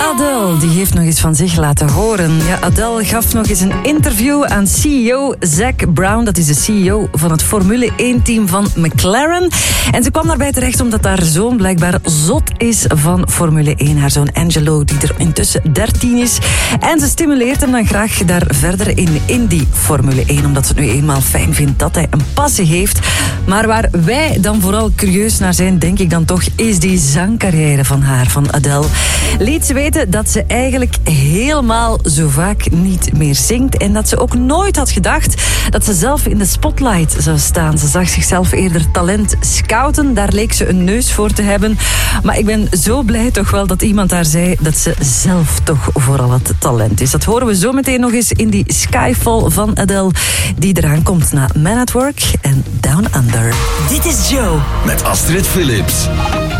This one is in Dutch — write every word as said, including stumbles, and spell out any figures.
Adele, die heeft nog eens van zich laten horen. Ja, Adele gaf nog eens een interview aan C E O Zac Brown. Dat is de C E O van het Formule één-team van McLaren. En ze kwam daarbij terecht omdat haar zoon blijkbaar zot is van Formule één. Haar zoon Angelo, die er intussen dertien is. En ze stimuleert hem dan graag daar verder in, in die Formule één. Omdat ze het nu eenmaal fijn vindt dat hij een passie heeft. Maar waar wij dan vooral curieus naar zijn, denk ik dan toch, is die zangcarrière van haar, van Adele. Liet ze weten dat ze eigenlijk helemaal zo vaak niet meer zingt. En dat ze ook nooit had gedacht dat ze zelf in de spotlight zou staan. Ze zag zichzelf eerder talent scouten. Daar leek ze een neus voor te hebben. Maar ik ben zo blij toch wel dat iemand daar zei dat ze zelf toch vooral het talent is. Dat horen we zo meteen nog eens in die Skyfall van Adele, die eraan komt na Man at Work en Down Under. Dit is Joe. Met Astrid Philips.